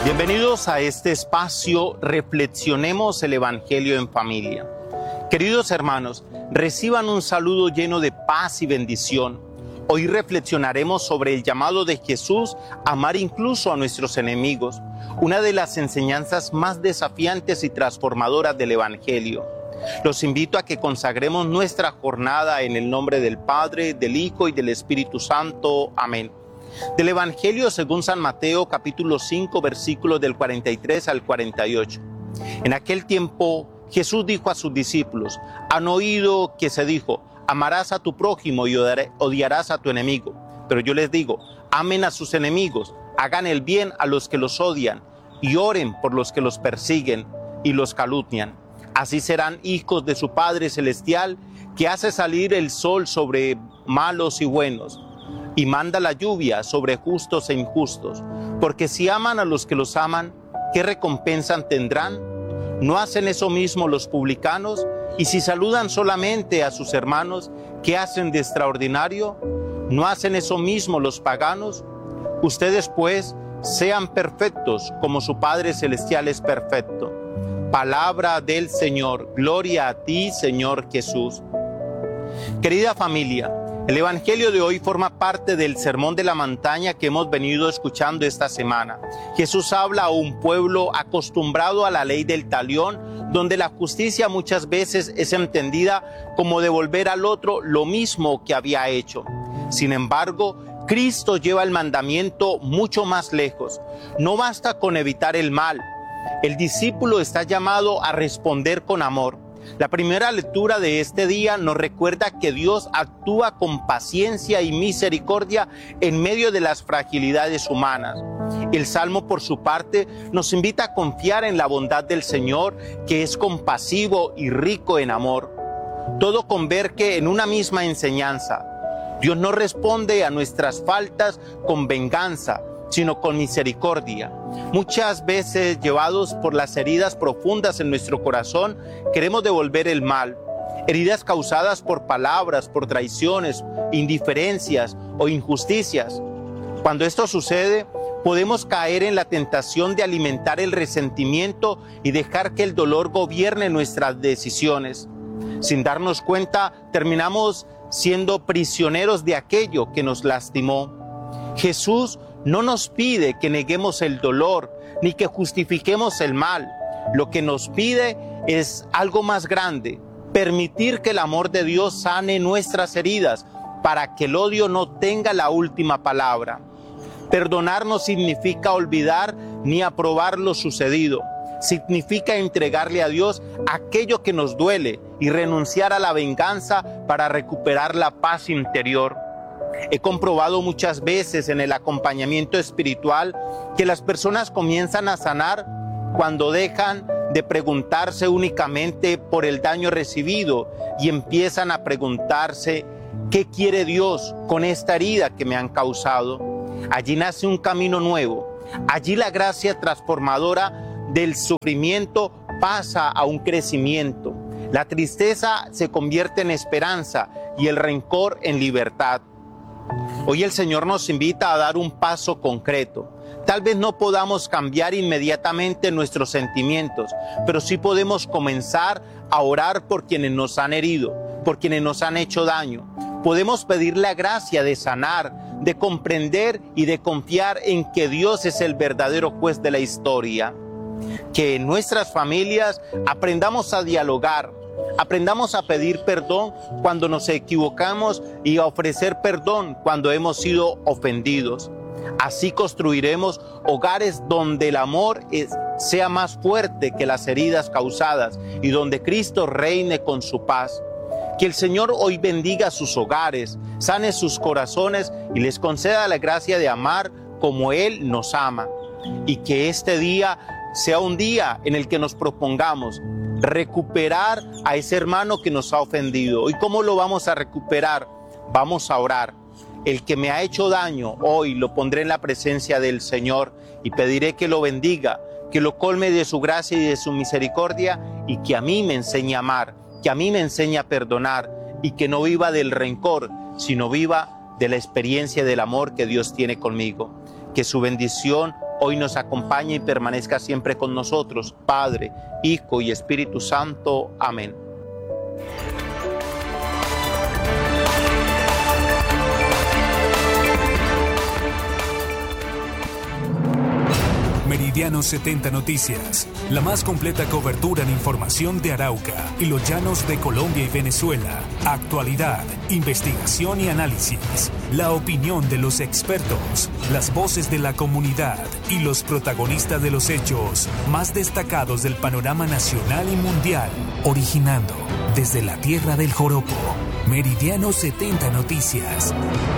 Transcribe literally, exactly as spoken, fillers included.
Bienvenidos a este espacio Reflexionemos el Evangelio en Familia. Queridos hermanos, reciban un saludo lleno de paz y bendición. Hoy reflexionaremos sobre el llamado de Jesús a amar incluso a nuestros enemigos, una de las enseñanzas más desafiantes y transformadoras del Evangelio. Los invito a que consagremos nuestra jornada en el nombre del Padre, del Hijo y del Espíritu Santo. Amén. Del Evangelio según San Mateo, capítulo cinco, versículos del cuarenta y tres al cuarenta y ocho. En aquel tiempo, Jesús dijo a sus discípulos: han oído que se dijo, amarás a tu prójimo y odiarás a tu enemigo. Pero yo les digo, amen a sus enemigos, hagan el bien a los que los odian y oren por los que los persiguen y los calumnian. Así serán hijos de su Padre Celestial, que hace salir el sol sobre malos y buenos, y manda la lluvia sobre justos e injustos. Porque si aman a los que los aman, ¿qué recompensa tendrán? ¿No hacen eso mismo los publicanos? Y si saludan solamente a sus hermanos, ¿qué hacen de extraordinario? ¿No hacen eso mismo los paganos? Ustedes pues sean perfectos como su Padre Celestial es perfecto. Palabra del Señor. Gloria a ti, Señor Jesús. Querida familia, el Evangelio de hoy forma parte del Sermón de la Montaña que hemos venido escuchando esta semana. Jesús habla a un pueblo acostumbrado a la ley del talión, donde la justicia muchas veces es entendida como devolver al otro lo mismo que había hecho. Sin embargo, Cristo lleva el mandamiento mucho más lejos. No basta con evitar el mal. El discípulo está llamado a responder con amor. La primera lectura de este día nos recuerda que Dios actúa con paciencia y misericordia en medio de las fragilidades humanas. El Salmo, por su parte, nos invita a confiar en la bondad del Señor, que es compasivo y rico en amor. Todo converge en una misma enseñanza. Dios no responde a nuestras faltas con venganza, sino con misericordia. Muchas veces, llevados por las heridas profundas en nuestro corazón, queremos devolver el mal. Heridas causadas por palabras, por traiciones, indiferencias o injusticias. Cuando esto sucede, podemos caer en la tentación de alimentar el resentimiento y dejar que el dolor gobierne nuestras decisiones. Sin darnos cuenta, terminamos siendo prisioneros de aquello que nos lastimó. Jesús no nos pide que neguemos el dolor ni que justifiquemos el mal. Lo que nos pide es algo más grande: permitir que el amor de Dios sane nuestras heridas para que el odio no tenga la última palabra. Perdonar no significa olvidar ni aprobar lo sucedido. Significa entregarle a Dios aquello que nos duele y renunciar a la venganza para recuperar la paz interior. He comprobado muchas veces en el acompañamiento espiritual que las personas comienzan a sanar cuando dejan de preguntarse únicamente por el daño recibido y empiezan a preguntarse: ¿qué quiere Dios con esta herida que me han causado? Allí nace un camino nuevo. Allí la gracia transformadora del sufrimiento pasa a un crecimiento. La tristeza se convierte en esperanza y el rencor en libertad. Hoy el Señor nos invita a dar un paso concreto. Tal vez no podamos cambiar inmediatamente nuestros sentimientos, pero sí podemos comenzar a orar por quienes nos han herido, por quienes nos han hecho daño. Podemos pedir la gracia de sanar, de comprender y de confiar en que Dios es el verdadero juez de la historia. Que en nuestras familias aprendamos a dialogar, aprendamos a pedir perdón cuando nos equivocamos y a ofrecer perdón cuando hemos sido ofendidos. Así construiremos hogares donde el amor es, sea más fuerte que las heridas causadas y donde Cristo reine con su paz. Que el Señor hoy bendiga sus hogares, sane sus corazones y les conceda la gracia de amar como Él nos ama. Y que este día sea un día en el que nos propongamos recuperar a ese hermano que nos ha ofendido. ¿Y cómo lo vamos a recuperar? Vamos a orar. El que me ha hecho daño, hoy lo pondré en la presencia del Señor y pediré que lo bendiga, que lo colme de su gracia y de su misericordia y que a mí me enseñe a amar, que a mí me enseñe a perdonar y que no viva del rencor, sino viva de la experiencia del amor que Dios tiene conmigo. Que su bendición hoy nos acompañe y permanezca siempre con nosotros, Padre, Hijo y Espíritu Santo. Amén. Meridiano setenta Noticias, la más completa cobertura en información de Arauca y los llanos de Colombia y Venezuela. Actualidad, investigación y análisis. La opinión de los expertos, las voces de la comunidad y los protagonistas de los hechos más destacados del panorama nacional y mundial. Originando desde la tierra del joropo. Meridiano setenta Noticias.